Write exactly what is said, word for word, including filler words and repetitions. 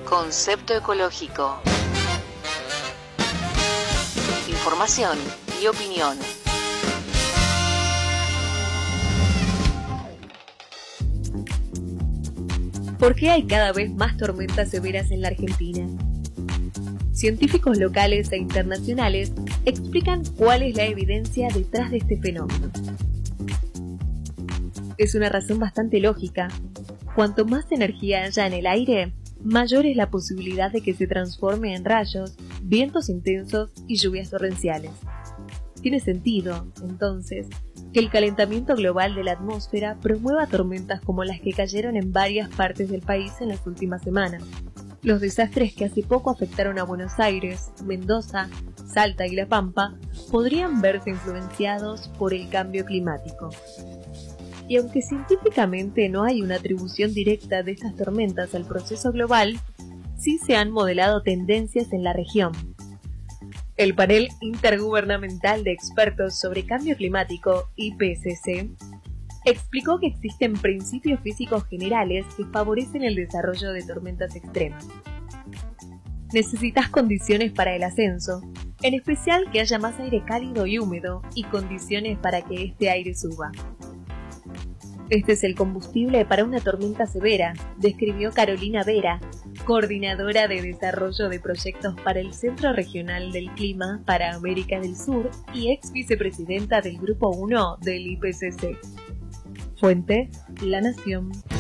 Concepto ecológico. Información y opinión. ¿Por qué hay cada vez más tormentas severas en la Argentina? Científicos locales e internacionales explican cuál es la evidencia detrás de este fenómeno. Es una razón bastante lógica. Cuanto más energía haya en el aire, mayor es la posibilidad de que se transforme en rayos, vientos intensos y lluvias torrenciales. Tiene sentido, entonces, que el calentamiento global de la atmósfera promueva tormentas como las que cayeron en varias partes del país en las últimas semanas. Los desastres que hace poco afectaron a Buenos Aires, Mendoza, Salta y La Pampa podrían verse influenciados por el cambio climático. Y aunque científicamente no hay una atribución directa de estas tormentas al proceso global, sí se han modelado tendencias en la región. El Panel Intergubernamental de Expertos sobre Cambio Climático, I P C C, explicó que existen principios físicos generales que favorecen el desarrollo de tormentas extremas. Necesitas condiciones para el ascenso, en especial que haya más aire cálido y húmedo y condiciones para que este aire suba. Este es el combustible para una tormenta severa, describió Carolina Vera, coordinadora de desarrollo de proyectos para el Centro Regional del Clima para América del Sur y ex vicepresidenta del Grupo uno del I P C C. Fuente: La Nación.